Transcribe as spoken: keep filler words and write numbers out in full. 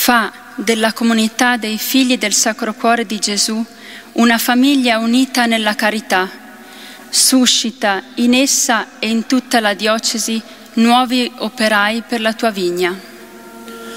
Fa della comunità dei figli del Sacro Cuore di Gesù una famiglia unita nella carità. Suscita in essa e in tutta la diocesi nuovi operai per la tua vigna.